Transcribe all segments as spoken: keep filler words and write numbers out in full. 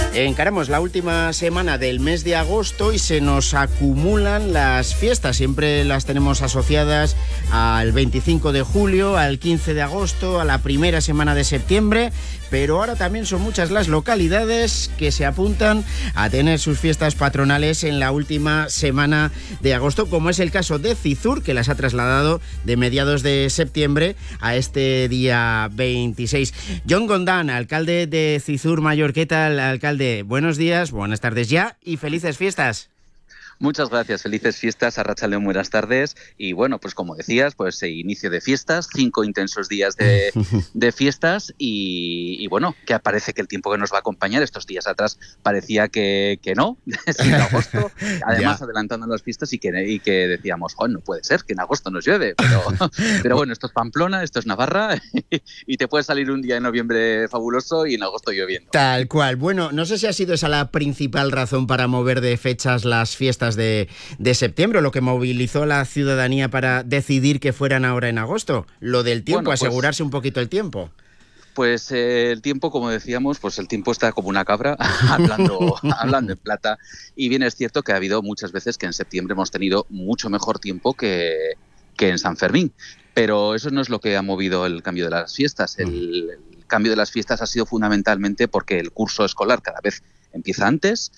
Encaramos la última semana del mes de agosto y se nos acumulan las fiestas. Siempre las tenemos asociadas al veinticinco de julio, al quince de agosto, a la primera semana de septiembre, pero ahora también son muchas las localidades que se apuntan a tener sus fiestas patronales en la última semana de agosto, como es el caso de Cizur, que las ha trasladado de mediados de septiembre a este día veintiséis. John Gondán, alcalde de Cizur Mayor. ¿Qué tal, alcalde? Buenos días, buenas tardes ya y felices fiestas. Muchas gracias, felices fiestas, arratsaldeon, buenas tardes. Y bueno, pues como decías, pues eh, inicio de fiestas, cinco intensos días de, de fiestas y, y bueno, que parece que el tiempo que nos va a acompañar, estos días atrás parecía que, que no, en agosto, además adelantando las fiestas y que, y que decíamos, oh, no puede ser que en agosto nos llueve, pero, pero bueno, esto es Pamplona, esto es Navarra y te puede salir un día en noviembre fabuloso y en agosto lloviendo. Tal cual. Bueno, no sé si ha sido esa la principal razón para mover de fechas las fiestas De, de septiembre, lo que movilizó a la ciudadanía para decidir que fueran ahora en agosto, lo del tiempo, bueno, pues, asegurarse un poquito el tiempo. Pues eh, el tiempo, como decíamos, pues el tiempo está como una cabra, hablando, hablando en plata, y bien es cierto que ha habido muchas veces que en septiembre hemos tenido mucho mejor tiempo que, que en San Fermín, pero eso no es lo que ha movido el cambio de las fiestas. El, el cambio de las fiestas ha sido fundamentalmente porque el curso escolar cada vez empieza antes.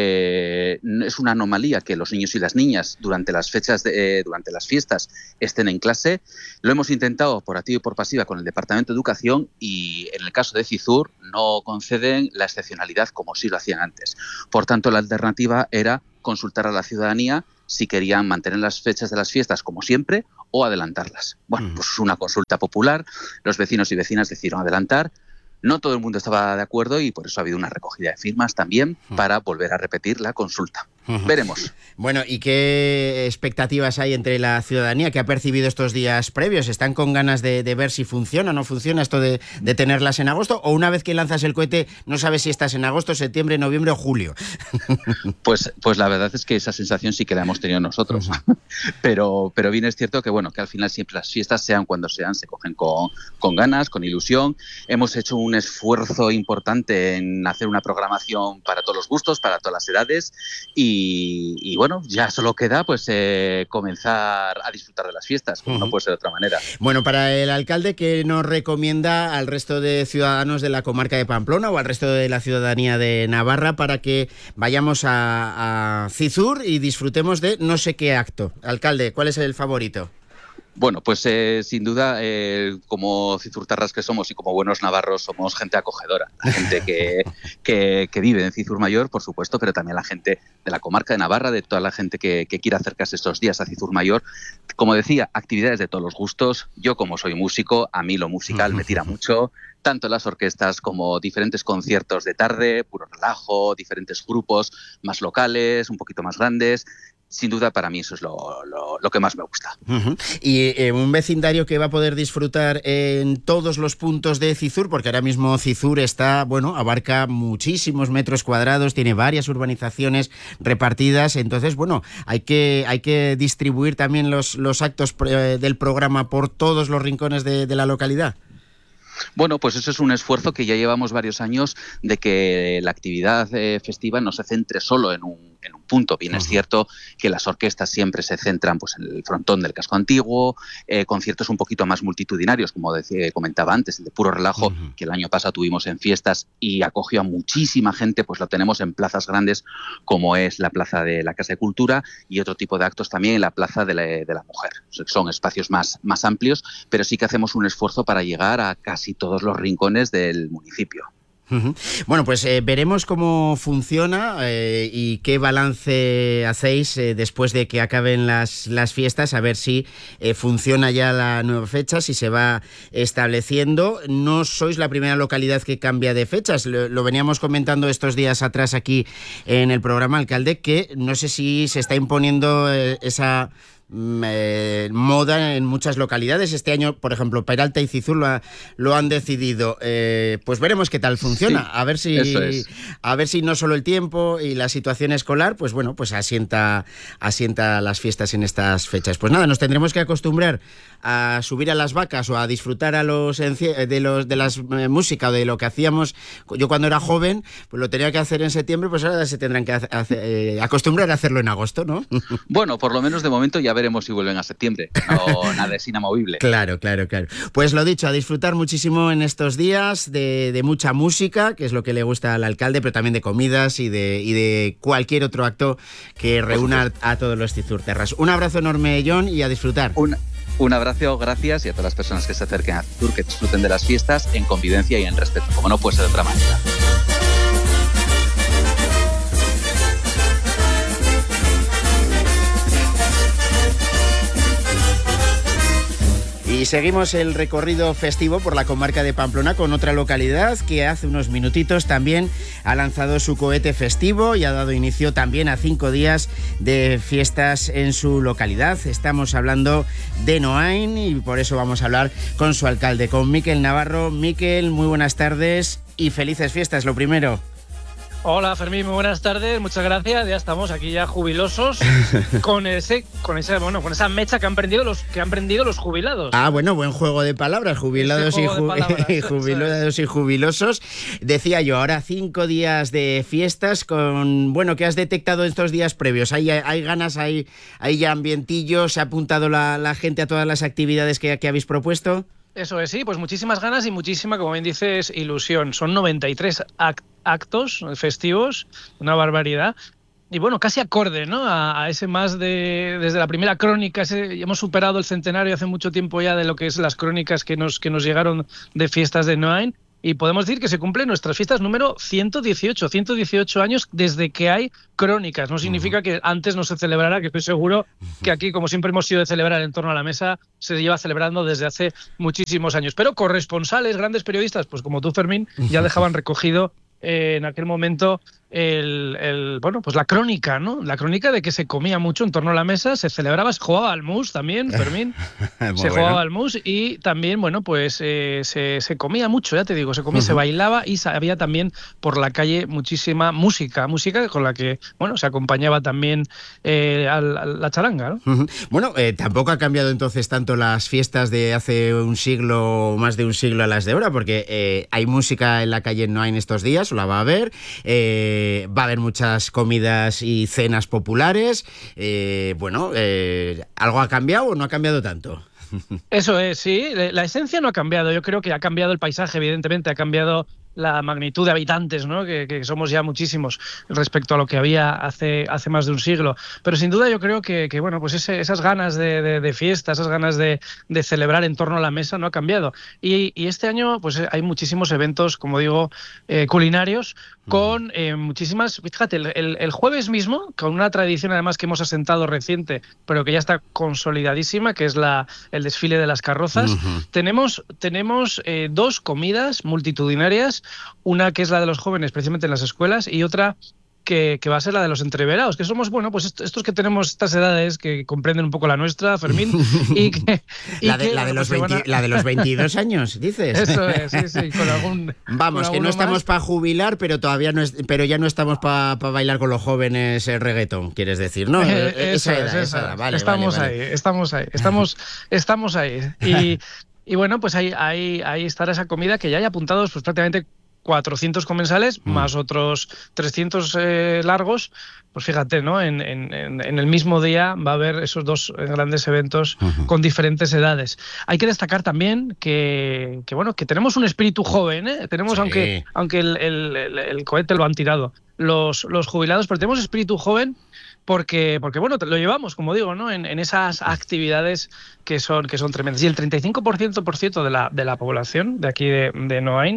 Eh, es una anomalía que los niños y las niñas durante las fechas de, eh, durante las fiestas estén en clase. Lo hemos intentado por activa y por pasiva con el Departamento de Educación y en el caso de Cizur no conceden la excepcionalidad como sí lo hacían antes. Por tanto, la alternativa era consultar a la ciudadanía si querían mantener las fechas de las fiestas como siempre o adelantarlas. Bueno, pues una consulta popular, los vecinos y vecinas decidieron adelantar. No todo el mundo estaba de acuerdo y por eso ha habido una recogida de firmas también para volver a repetir la consulta. Veremos. Bueno, ¿y qué expectativas hay entre la ciudadanía que ha percibido estos días previos? ¿Están con ganas de, de ver si funciona o no funciona esto de, de tenerlas en agosto? ¿O una vez que lanzas el cohete no sabes si estás en agosto, septiembre, noviembre o julio? Pues, pues la verdad es que esa sensación sí que la hemos tenido nosotros. pero, pero bien es cierto que, bueno, que al final siempre las fiestas, sean cuando sean, se cogen con, con ganas, con ilusión. Hemos hecho un esfuerzo importante en hacer una programación para todos los gustos, para todas las edades y Y, y bueno, ya solo queda pues eh, comenzar a disfrutar de las fiestas, como uh-huh. no puede ser de otra manera. Bueno, para el alcalde, ¿qué nos recomienda al resto de ciudadanos de la comarca de Pamplona o al resto de la ciudadanía de Navarra para que vayamos a, a Cizur y disfrutemos de no sé qué acto? Alcalde, ¿cuál es el favorito? Bueno, pues eh, sin duda, eh, como cizurtarras que somos y como buenos navarros, somos gente acogedora. La gente que, que, que vive en Cizur Mayor, por supuesto, pero también la gente de la comarca de Navarra, de toda la gente que, que quiera acercarse estos días a Cizur Mayor. Como decía, actividades de todos los gustos. Yo, como soy músico, a mí lo musical me tira mucho. Tanto las orquestas como diferentes conciertos de tarde, puro relajo, diferentes grupos más locales, un poquito más grandes. Sin duda, para mí eso es lo, lo, lo que más me gusta. Uh-huh. Y eh, un vecindario que va a poder disfrutar en todos los puntos de Cizur, porque ahora mismo Cizur está, bueno, abarca muchísimos metros cuadrados, tiene varias urbanizaciones repartidas, entonces, bueno, hay que, hay que distribuir también los, los actos eh, del programa por todos los rincones de, de la localidad. Bueno, pues eso es un esfuerzo que ya llevamos varios años de que la actividad eh, festiva no se centre solo en un, en un punto. Bien, uh-huh. es cierto que las orquestas siempre se centran pues, en el frontón del casco antiguo, eh, conciertos un poquito más multitudinarios, como decía, comentaba antes, el de puro relajo, uh-huh. que el año pasado tuvimos en fiestas y acogió a muchísima gente, pues lo tenemos en plazas grandes como es la Plaza de la Casa de Cultura y otro tipo de actos también en la Plaza de la, de la Mujer. Son espacios más, más amplios, pero sí que hacemos un esfuerzo para llegar a casi todos los rincones del municipio. Uh-huh. Bueno, pues eh, veremos cómo funciona eh, y qué balance hacéis eh, después de que acaben las, las fiestas, a ver si eh, funciona ya la nueva fecha, si se va estableciendo. No sois la primera localidad que cambia de fechas, lo, lo veníamos comentando estos días atrás aquí en el programa, alcalde, que no sé si se está imponiendo eh, esa eh, moda en muchas localidades. Este año, por ejemplo, Peralta y Cizur lo, ha, lo han decidido. Eh, pues veremos qué tal funciona. Sí, a ver si es. a ver si no solo el tiempo y la situación escolar, pues bueno, pues asienta, asienta las fiestas en estas fechas. Pues nada, nos tendremos que acostumbrar a subir a las vacas o a disfrutar a los de los de las eh, música o de lo que hacíamos. Yo cuando era joven, pues lo tenía que hacer en septiembre, pues ahora se tendrán que hacer, eh, acostumbrar a hacerlo en agosto, ¿no? Bueno, por lo menos de momento ya veremos si vuelven a septiembre. No, nada es inamovible. Claro, claro, claro. Pues lo dicho, a disfrutar muchísimo en estos días de, de mucha música, que es lo que le gusta al alcalde, pero también de comidas y de, y de cualquier otro acto que reúna a, a todos los cizurterras. Un abrazo enorme, John, y a disfrutar. Un, un abrazo, gracias, y a todas las personas que se acerquen a Cizur, que disfruten de las fiestas en convivencia y en respeto, como no puede ser de otra manera. Y seguimos el recorrido festivo por la comarca de Pamplona con otra localidad que hace unos minutitos también ha lanzado su cohete festivo y ha dado inicio también a cinco días de fiestas en su localidad. Estamos hablando de Noain y por eso vamos a hablar con su alcalde, con Miquel Navarro. Miquel, muy buenas tardes y felices fiestas, lo primero. Hola Fermín, muy buenas tardes, muchas gracias. Ya estamos aquí ya jubilosos con ese, con ese, bueno, con esa mecha que han prendido los que han prendido los jubilados. Ah, bueno, buen juego de palabras, jubilados y, ju palabras, y jubilados y jubilosos. Decía yo, ahora cinco días de fiestas con, bueno, ¿qué has detectado en estos días previos? ¿Hay, hay ganas, hay, hay ya ambientillo? ¿Se ha apuntado la, la gente a todas las actividades que, que habéis propuesto? Eso es, sí, pues muchísimas ganas y muchísima, como bien dices, ilusión. Son noventa y tres act actos festivos, una barbaridad. Y bueno, casi acorde, ¿no? A, a ese más de... Desde la primera crónica, ese, hemos superado el centenario hace mucho tiempo ya de lo que es las crónicas que nos, que nos llegaron de fiestas de Noain. Y podemos decir que se cumplen nuestras fiestas número ciento dieciocho, ciento dieciocho años desde que hay crónicas. No significa que antes no se celebrara, que estoy seguro que aquí, como siempre hemos sido de celebrar en torno a la mesa, se lleva celebrando desde hace muchísimos años. Pero corresponsales, grandes periodistas, pues como tú, Fermín, ya dejaban recogido eh, en aquel momento el, el bueno pues la crónica, ¿no? La crónica de que se comía mucho en torno a la mesa, se celebraba, se jugaba al mus también, Fermín. se bueno. jugaba al mus y también, bueno, pues eh, se, se comía mucho, ya te digo, se comía, uh-huh. se bailaba y había también por la calle muchísima música, música con la que, bueno, se acompañaba también eh, a, la, a la charanga, ¿no? Uh-huh. Bueno, eh, tampoco ha cambiado entonces tanto las fiestas de hace un siglo, más de un siglo a las de ahora, porque eh, hay música en la calle no hay en estos días, o la va a haber, eh, va a haber muchas comidas y cenas populares. Eh, bueno, eh, ¿algo ha cambiado o no ha cambiado tanto? Eso es, sí. La esencia no ha cambiado. Yo creo que ha cambiado el paisaje, evidentemente, ha cambiado la magnitud de habitantes, ¿no? Que, que somos ya muchísimos respecto a lo que había hace, hace más de un siglo. Pero sin duda yo creo que, que bueno, pues ese, esas ganas de, de, de fiesta, esas ganas de, de celebrar en torno a la mesa no ha cambiado. Y, y este año pues hay muchísimos eventos, como digo, eh, culinarios, con eh, muchísimas... Fíjate, el, el, el jueves mismo, con una tradición además que hemos asentado reciente, pero que ya está consolidadísima, que es la, el desfile de las carrozas, uh-huh. tenemos, tenemos eh, dos comidas multitudinarias, una que es la de los jóvenes precisamente en las escuelas y otra que, que va a ser la de los entreverados, que somos, bueno, pues estos que tenemos estas edades que comprenden un poco la nuestra, Fermín, y que... Y la, de, que, la, de bueno, los pues veinte, a... la de los veintidós años, dices. Eso es, sí, sí, con algún... Vamos, con que no estamos más. para jubilar, pero todavía no es, pero ya no estamos para pa bailar con los jóvenes el reggaetón, quieres decir, ¿no? Eh, esa eso edad, es, esa esa edad. Vale, estamos vale, vale. ahí, estamos ahí, estamos, estamos ahí. Y, y bueno, pues ahí, ahí, ahí estará esa comida que ya hay apuntados pues prácticamente cuatrocientos comensales, mm. más otros trescientos eh, largos. Pues fíjate, ¿no? En, en, en el mismo día va a haber esos dos grandes eventos uh-huh. con diferentes edades. Hay que destacar también que, que bueno, que tenemos un espíritu joven, ¿eh? Tenemos, sí. aunque, aunque el, el, el, el cohete lo han tirado los, los jubilados, pero tenemos espíritu joven porque, porque bueno, lo llevamos, como digo, ¿no? En, en esas actividades que son, que son tremendas. Y el treinta y cinco por ciento, por ciento de la, de la población de aquí de, de Noain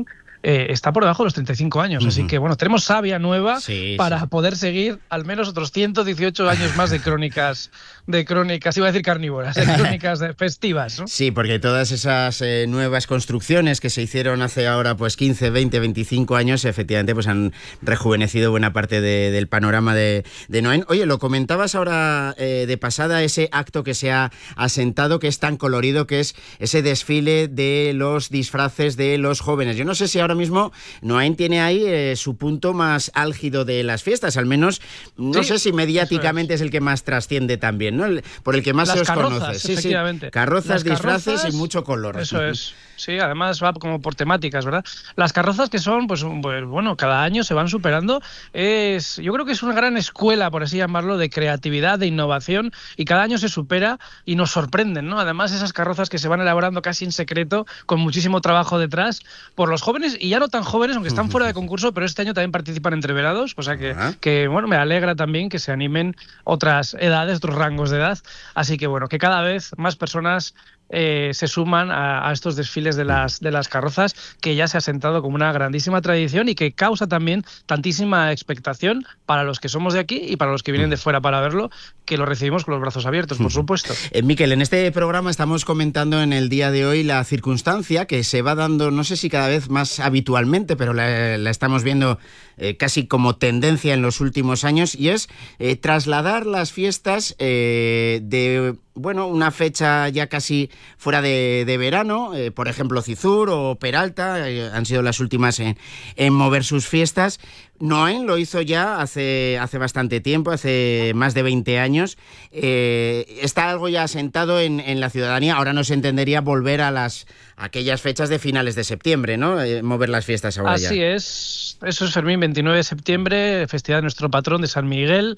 eh, está por debajo de los treinta y cinco años. Uh-huh. Así que, bueno, tenemos savia nueva sí, para sí. poder seguir al menos otros ciento dieciocho años más de crónicas, de crónicas, iba a decir carnívoras, de crónicas de festivas, ¿no? Sí, porque todas esas eh, nuevas construcciones que se hicieron hace ahora pues quince, veinte, veinticinco años, efectivamente pues han rejuvenecido buena parte de, del panorama de, de Noain. Oye, lo comentabas ahora eh, de pasada, ese acto que se ha asentado, que es tan colorido, que es ese desfile de los disfraces de los jóvenes. Yo no sé si ahora mismo Noain tiene ahí eh, su punto más álgido de las fiestas, al menos no sí, sé si mediáticamente es. es el que más trasciende también, ¿no? El, por el que más las se os carrozas, conoce. Sí, efectivamente. sí. Carrozas, las disfraces carrozas, y mucho color. Eso es. Sí, además va como por temáticas, ¿verdad? Las carrozas que son, pues, pues bueno, cada año se van superando. Es, yo creo que es una gran escuela, por así llamarlo, de creatividad, de innovación, y cada año se supera y nos sorprenden, ¿no? Además, esas carrozas que se van elaborando casi en secreto, con muchísimo trabajo detrás, por los jóvenes y ya no tan jóvenes, aunque están fuera de concurso, pero este año también participan entreverados, o sea que, que bueno, me alegra también que se animen otras edades, otros rangos de edad. Así que bueno, que cada vez más personas Eh, se suman a, a estos desfiles de las, de las carrozas, que ya se ha sentado como una grandísima tradición y que causa también tantísima expectación para los que somos de aquí y para los que vienen de fuera para verlo, que lo recibimos con los brazos abiertos, por supuesto. Eh, Miquel, en este programa estamos comentando en el día de hoy la circunstancia que se va dando, no sé si cada vez más habitualmente, pero la, la estamos viendo eh, casi como tendencia en los últimos años, y es eh, trasladar las fiestas eh, de... bueno, una fecha ya casi fuera de, de verano, eh, por ejemplo Cizur o Peralta, eh, han sido las últimas en, en mover sus fiestas. Noain lo hizo ya hace, hace bastante tiempo, hace más de veinte años. Eh, está algo ya asentado en, en la ciudadanía. Ahora no se entendería volver a las a aquellas fechas de finales de septiembre, ¿no? Eh, mover las fiestas ahora Así ya. Así es. Eso es, Fermín, veintinueve de septiembre, festividad de nuestro patrón de San Miguel.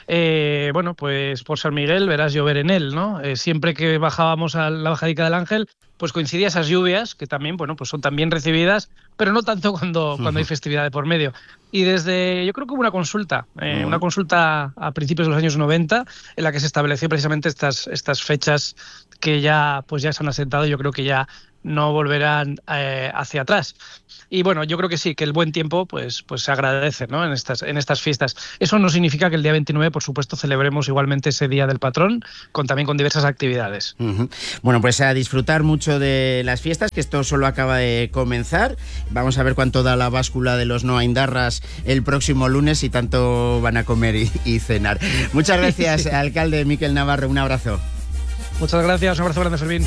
Eh, bueno, pues por San Miguel verás llover en él, ¿no? Eh, siempre que bajábamos a la bajadica del Ángel, pues coincidía esas lluvias, que también, bueno, pues son tan bien recibidas, pero no tanto cuando, cuando hay festividad de por medio. Y desde, yo creo que hubo una consulta, eh, uh-huh. una consulta a principios de los años noventa, en la que se estableció precisamente estas, estas fechas que ya, pues ya se han asentado. Yo creo que ya no volverán eh, hacia atrás. Y bueno, yo creo que sí, que el buen tiempo pues, pues se agradece, ¿no? en, estas, en estas fiestas. Eso no significa que el día veintinueve, por supuesto, celebremos igualmente ese Día del Patrón, con, también con diversas actividades. Uh-huh. Bueno, pues a disfrutar mucho de las fiestas, que esto solo acaba de comenzar. Vamos a ver cuánto da la báscula de los noaindarras el próximo lunes y tanto van a comer y, y cenar. Muchas gracias, sí. Alcalde Miquel Navarro, un abrazo. Muchas gracias, un abrazo grande, Fermín.